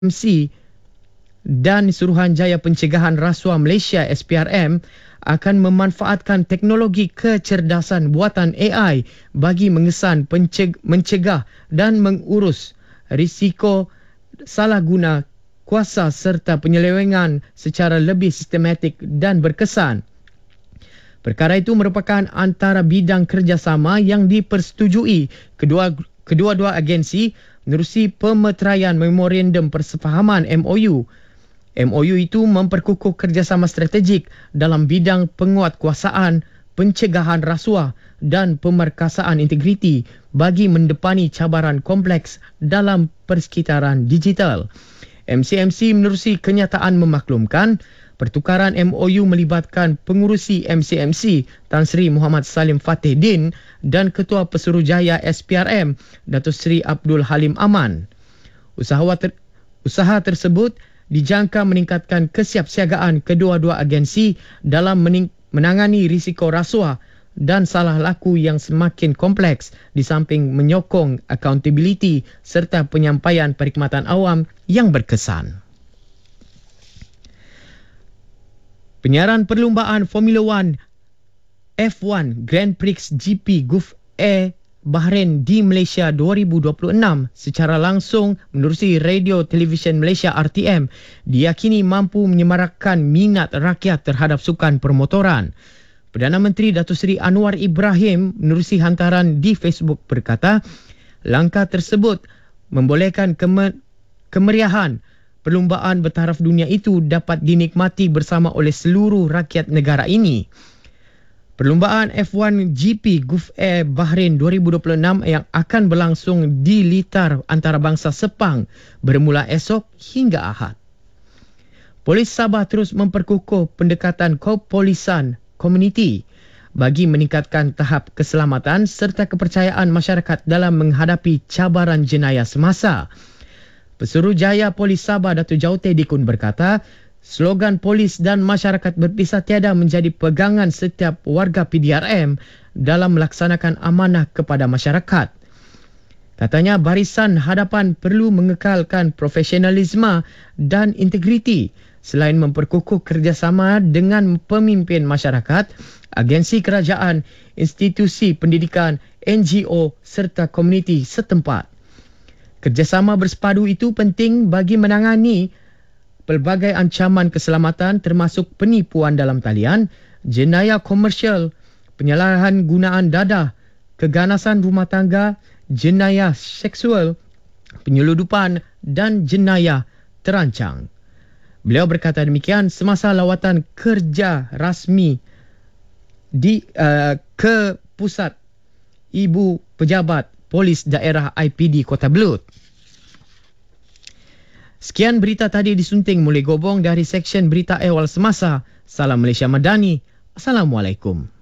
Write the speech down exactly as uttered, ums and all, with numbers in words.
M C dan Suruhanjaya Pencegahan Rasuah Malaysia S P R M akan memanfaatkan teknologi kecerdasan buatan A I bagi mengesan, penceg- mencegah dan mengurus risiko salah guna kuasa serta penyelewengan secara lebih sistematik dan berkesan. Perkara itu merupakan antara bidang kerjasama yang dipersetujui kedua kedua-dua agensi menerusi pemeteraian Memorandum Persefahaman M O U. M O U itu memperkukuh kerjasama strategik dalam bidang penguatkuasaan, pencegahan rasuah dan pemerkasaan integriti bagi mendepani cabaran kompleks dalam persekitaran digital. M C M C menerusi kenyataan memaklumkan pertukaran M O U melibatkan pengurusi M C M C Tan Sri Muhammad Salim Fateh Din dan Ketua Pesuruhjaya S P R M Datuk Seri Abdul Halim Aman. Usaha, ter- usaha tersebut dijangka meningkatkan kesiapsiagaan kedua-dua agensi dalam mening- menangani risiko rasuah dan salah laku yang semakin kompleks di samping menyokong accountability serta penyampaian perkhidmatan awam yang berkesan. Penyiaran perlumbaan Formula One F satu Grand Prix G P Gulf Air Bahrain di Malaysia dua ribu dua puluh enam secara langsung menerusi Radio Television Malaysia R T M diyakini mampu menyemarakkan minat rakyat terhadap sukan permotoran. Perdana Menteri Datuk Seri Anwar Ibrahim menerusi hantaran di Facebook berkata, langkah tersebut membolehkan kemer- kemeriahan perlumbaan bertaraf dunia itu dapat dinikmati bersama oleh seluruh rakyat negara ini. Perlumbaan F satu G P Gulf Air Bahrain dua ribu dua puluh enam yang akan berlangsung di litar antarabangsa Sepang bermula esok hingga Ahad. Polis Sabah terus memperkukuh pendekatan kepolisan komuniti bagi meningkatkan tahap keselamatan serta kepercayaan masyarakat dalam menghadapi cabaran jenayah semasa. Pesuruhjaya Polis Sabah Datuk Jauteh Dikun berkata, slogan polis dan masyarakat berpisah tiada menjadi pegangan setiap warga P D R M dalam melaksanakan amanah kepada masyarakat. Katanya barisan hadapan perlu mengekalkan profesionalisme dan integriti selain memperkukuh kerjasama dengan pemimpin masyarakat, agensi kerajaan, institusi pendidikan, N G O serta komuniti setempat. Kerjasama bersepadu itu penting bagi menangani pelbagai ancaman keselamatan termasuk penipuan dalam talian, jenayah komersial, penyalahan gunaan dadah, keganasan rumah tangga, jenayah seksual, penyeludupan dan jenayah terancang. Beliau berkata demikian semasa lawatan kerja rasmi di uh, ke pusat Ibu Pejabat Polis Daerah I P D Kota Belud. Sekian berita tadi disunting mulai Gobong dari Seksyen Berita Ehwal Semasa. Salam Malaysia Madani. Assalamualaikum.